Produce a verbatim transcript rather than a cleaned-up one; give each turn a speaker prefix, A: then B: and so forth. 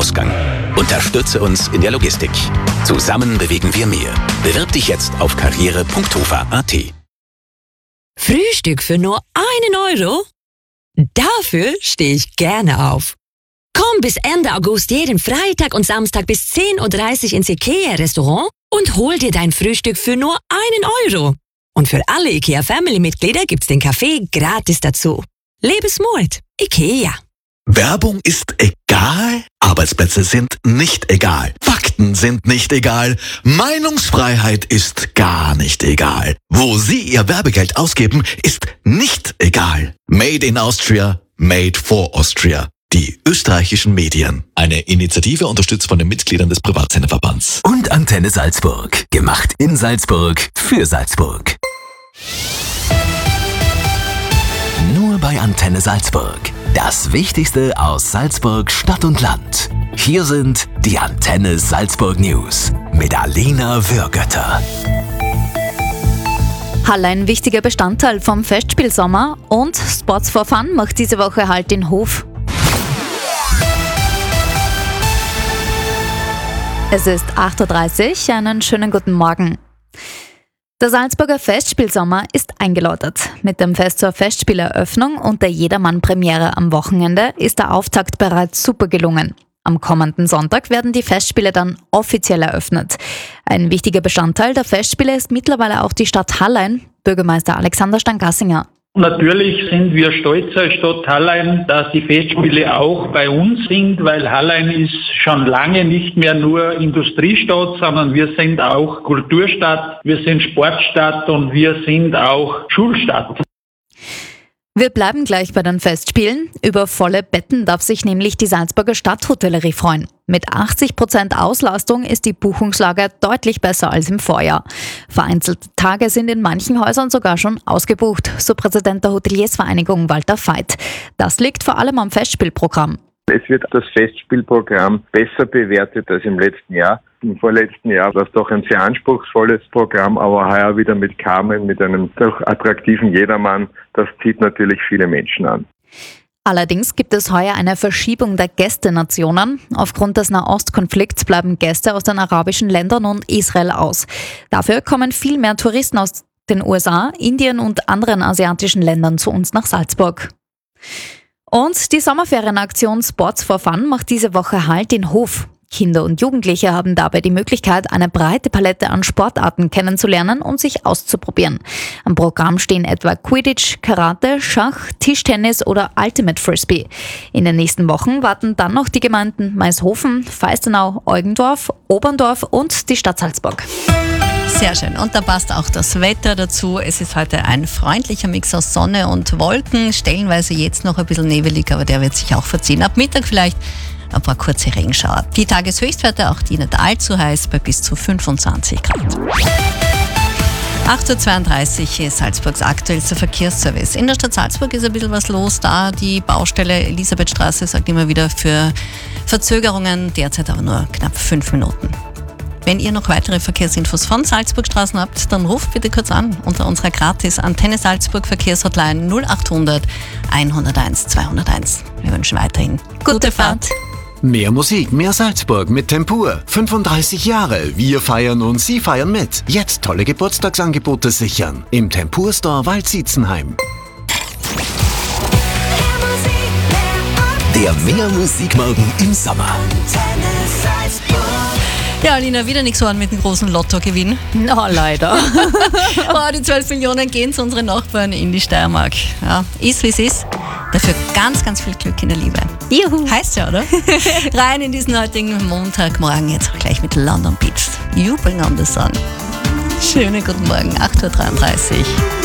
A: Ausgang. Unterstütze uns in der Logistik. Zusammen bewegen wir mehr. Bewirb dich jetzt auf karriere punkt hofer punkt a t.
B: Frühstück für nur einen Euro? Dafür stehe ich gerne auf. Komm bis Ende August jeden Freitag und Samstag bis zehn Uhr dreißig ins IKEA-Restaurant und hol dir dein Frühstück für nur einen Euro. Und für alle IKEA-Family-Mitglieder gibt's den Kaffee gratis dazu. Lebensmut. IKEA.
C: Werbung ist egal, Arbeitsplätze sind nicht egal, Fakten sind nicht egal, Meinungsfreiheit ist gar nicht egal. Wo Sie Ihr Werbegeld ausgeben, ist nicht egal. Made in Austria, made for Austria. Die österreichischen Medien. Eine Initiative unterstützt von den Mitgliedern des Privatsenderverbands.
D: Und Antenne Salzburg. Gemacht in Salzburg für Salzburg. Nur bei Antenne Salzburg. Das Wichtigste aus Salzburg, Stadt und Land. Hier sind die Antenne Salzburg News mit Alina Würgötter.
E: Halle ein wichtiger Bestandteil vom Festspielsommer und Sports for Fun macht diese Woche Halt in Hof. Es ist acht Uhr dreißig, einen schönen guten Morgen. Der Salzburger Festspielsommer ist eingeläutet. Mit dem Fest zur Festspieleröffnung und der Jedermann-Premiere am Wochenende ist der Auftakt bereits super gelungen. Am kommenden Sonntag werden die Festspiele dann offiziell eröffnet. Ein wichtiger Bestandteil der Festspiele ist mittlerweile auch die Stadt Hallein. Bürgermeister Alexander Stangassinger.
F: Natürlich sind wir stolz als Stadt Hallein, dass die Festspiele auch bei uns sind, weil Hallein ist schon lange nicht mehr nur Industriestadt, sondern wir sind auch Kulturstadt, wir sind Sportstadt und wir sind auch Schulstadt.
E: Wir bleiben gleich bei den Festspielen. Über volle Betten darf sich nämlich die Salzburger Stadthotellerie freuen. Mit achtzig Prozent Auslastung ist die Buchungslage deutlich besser als im Vorjahr. Vereinzelte Tage sind in manchen Häusern sogar schon ausgebucht, so Präsident der Hoteliersvereinigung Walter Veit. Das liegt vor allem am Festspielprogramm.
G: Es wird das Festspielprogramm besser bewertet als im letzten Jahr. Im vorletzten Jahr war es doch ein sehr anspruchsvolles Programm, aber heuer wieder mit Carmen, mit einem doch attraktiven Jedermann. Das zieht natürlich viele Menschen an.
E: Allerdings gibt es heuer eine Verschiebung der Gästenationen. Aufgrund des Nahostkonflikts bleiben Gäste aus den arabischen Ländern und Israel aus. Dafür kommen viel mehr Touristen aus den U S A, Indien und anderen asiatischen Ländern zu uns nach Salzburg. Und die Sommerferienaktion Sports for Fun macht diese Woche Halt in Hof. Kinder und Jugendliche haben dabei die Möglichkeit, eine breite Palette an Sportarten kennenzulernen und sich auszuprobieren. Am Programm stehen etwa Quidditch, Karate, Schach, Tischtennis oder Ultimate Frisbee. In den nächsten Wochen warten dann noch die Gemeinden Maishofen, Feistenau, Eugendorf, Oberndorf und die Stadt Salzburg.
H: Sehr schön. Und da passt auch das Wetter dazu. Es ist heute ein freundlicher Mix aus Sonne und Wolken. Stellenweise jetzt noch ein bisschen nebelig, aber der wird sich auch verziehen. Ab Mittag vielleicht ein paar kurze Regenschauer. Die Tageshöchstwerte, auch die nicht allzu heiß, bei bis zu fünfundzwanzig Grad. acht Uhr zweiunddreißig ist Salzburgs aktuellster Verkehrsservice. In der Stadt Salzburg ist ein bisschen was los da. Die Baustelle Elisabethstraße sorgt immer wieder für Verzögerungen, derzeit aber nur knapp fünf Minuten. Wenn ihr noch weitere Verkehrsinfos von Salzburgstraßen habt, dann ruft bitte kurz an unter unserer gratis Antenne Salzburg Verkehrshotline null achthundert hunderteins zweihunderteins. Wir wünschen weiterhin gute Fahrt.
D: Mehr Musik, mehr Salzburg mit Tempur. fünfunddreißig Jahre. Wir feiern und Sie feiern mit. Jetzt tolle Geburtstagsangebote sichern. Im Tempur Store Waldsietzenheim. Der Mehr Musikmorgen im Sommer.
H: Ja, Alina, wieder nichts geworden mit dem großen Lottogewinn.
E: Na, leider.
H: Oh, die zwölf Millionen gehen zu unseren Nachbarn in die Steiermark. Ja, ist wie es ist. Dafür ganz, ganz viel Glück in der Liebe.
E: Juhu.
H: Heißt ja, oder? Rein in diesen heutigen Montagmorgen, jetzt auch gleich mit London Beats. You Bring on the Sun. Schönen guten Morgen, acht Uhr dreiunddreißig.